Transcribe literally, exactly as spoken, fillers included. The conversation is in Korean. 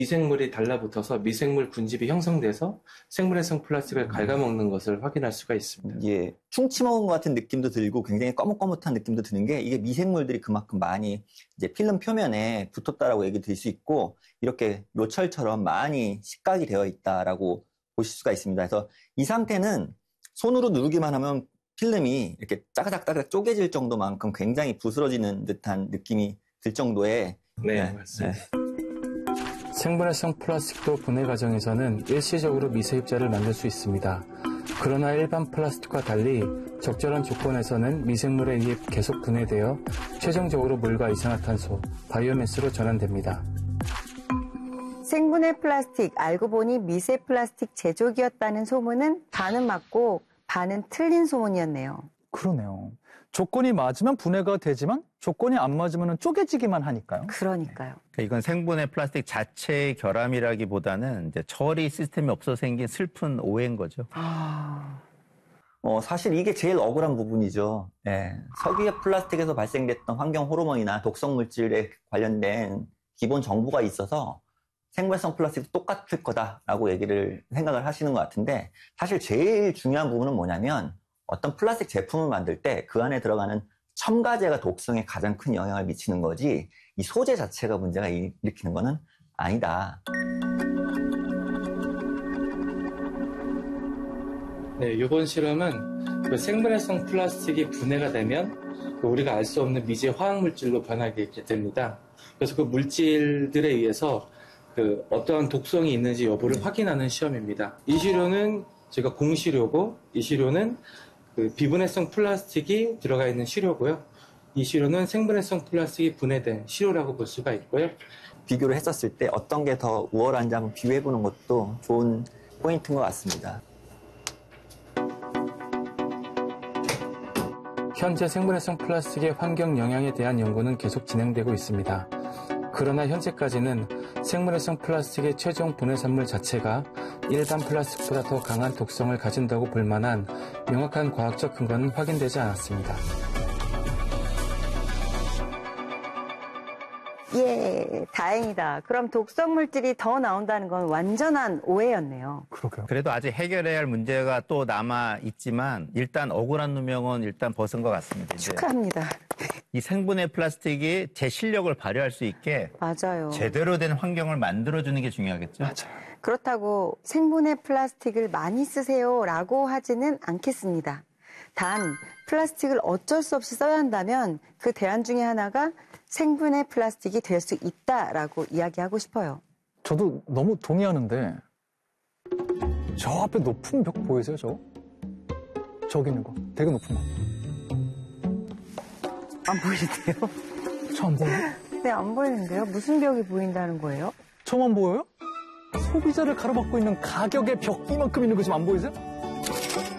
미생물이 달라붙어서 미생물 군집이 형성돼서 생물해성 플라스틱을 갉아먹는 것을 확인할 수가 있습니다. 예, 충치 먹은 것 같은 느낌도 들고 굉장히 거뭇거뭇한 느낌도 드는 게 이게 미생물들이 그만큼 많이 이제 필름 표면에 붙었다라고 얘기 드릴 수 있고 이렇게 요철처럼 많이 식각이 되어 있다라고 보실 수가 있습니다. 그래서 이 상태는 손으로 누르기만 하면 필름이 이렇게 짜가닥짜가닥 쪼개질 정도만큼 굉장히 부스러지는 듯한 느낌이 들 정도의 네, 네 맞습니다. 네. 생분해성 플라스틱도 분해 과정에서는 일시적으로 미세입자를 만들 수 있습니다. 그러나 일반 플라스틱과 달리 적절한 조건에서는 미생물에 의해 계속 분해되어 최종적으로 물과 이산화탄소, 바이오매스로 전환됩니다. 생분해 플라스틱, 알고 보니 미세 플라스틱 제조기였다는 소문은 반은 맞고 반은 틀린 소문이었네요. 그러네요. 조건이 맞으면 분해가 되지만 조건이 안 맞으면 쪼개지기만 하니까요. 그러니까요. 이건 생분해 플라스틱 자체의 결함이라기보다는 이제 처리 시스템이 없어서 생긴 슬픈 오해인 거죠. 아... 어, 사실 이게 제일 억울한 부분이죠. 예. 석유의 플라스틱에서 발생됐던 환경 호르몬이나 독성 물질에 관련된 기본 정보가 있어서 생분해성 플라스틱도 똑같을 거다라고 얘기를 생각을 하시는 것 같은데 사실 제일 중요한 부분은 뭐냐면 어떤 플라스틱 제품을 만들 때 그 안에 들어가는 첨가제가 독성에 가장 큰 영향을 미치는 거지 이 소재 자체가 문제가 일으키는 거는 아니다. 네, 이번 실험은 그 생분해성 플라스틱이 분해가 되면 우리가 알 수 없는 미제 화학물질로 변하게 됩니다. 그래서 그 물질들에 의해서 그 어떠한 독성이 있는지 여부를 확인하는 시험입니다. 이 시료는 제가 공시료고 이 시료는 그 비분해성 플라스틱이 들어가 있는 시료고요. 이 시료는 생분해성 플라스틱이 분해된 시료라고 볼 수가 있고요. 비교를 했었을 때 어떤 게 더 우월한지 한번 비교해보는 것도 좋은 포인트인 것 같습니다. 현재 생분해성 플라스틱의 환경 영향에 대한 연구는 계속 진행되고 있습니다. 그러나 현재까지는 생분해성 플라스틱의 최종 분해 산물 자체가 일반 플라스틱보다 더 강한 독성을 가진다고 볼 만한 명확한 과학적 근거는 확인되지 않았습니다. 예, 다행이다. 그럼 독성 물질이 더 나온다는 건 완전한 오해였네요. 그러게요. 그래도 아직 해결해야 할 문제가 또 남아 있지만 일단 억울한 누명은 일단 벗은 것 같습니다. 이제. 축하합니다. 이 생분해 플라스틱이 제 실력을 발휘할 수 있게 맞아요. 제대로 된 환경을 만들어주는 게 중요하겠죠. 맞아요. 그렇다고 생분해 플라스틱을 많이 쓰세요라고 하지는 않겠습니다. 단 플라스틱을 어쩔 수 없이 써야 한다면 그 대안 중에 하나가 생분해 플라스틱이 될 수 있다라고 이야기하고 싶어요. 저도 너무 동의하는데 저 앞에 높은 벽 보이세요? 저? 저기 있는 거. 되게 높은 거. 안 보이는데요? 저 안 보여요? 네, 안 보이는데요? 무슨 벽이 보인다는 거예요? 저만 보여요? 소비자를 가로막고 있는 가격의 벽 이만큼 있는 거 지금 안 보이세요?